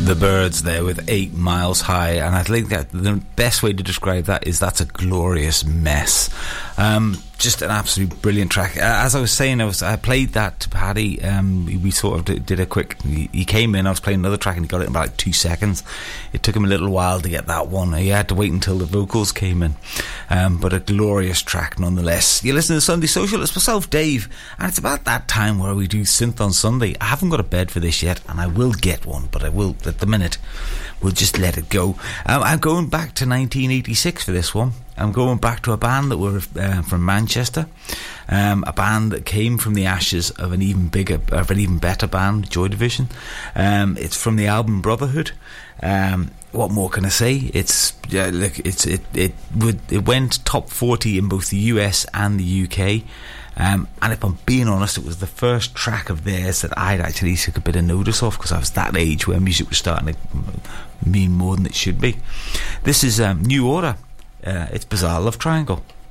The Byrds there with 8 Miles High, and I think that the best way to describe that is that's a glorious mess. Just an absolute brilliant track. As I was saying, I played that to Paddy. We sort of did a quick. He came in. I was playing another track, and he got it in about 2 seconds. It took him a little while to get that one. He had to wait until the vocals came in. But a glorious track nonetheless. You listen to Sunday Social. It's myself, Dave, and it's about that time where we do Synth on Sunday. I haven't got a bed for this yet, and I will get one, but I will at the minute. We'll just let it go. I'm going back to 1986 for this one. I'm going back to a band that were from Manchester, a band that came from the ashes of an even better band, Joy Division. It's from the album Brotherhood. What more can I say? It went top 40 in both the US and the UK. And if I'm being honest, it was the first track of theirs that I'd actually took a bit of notice of, because I was that age where music was starting to mean more than it should be. This is New Order. It's Bizarre Love Triangle.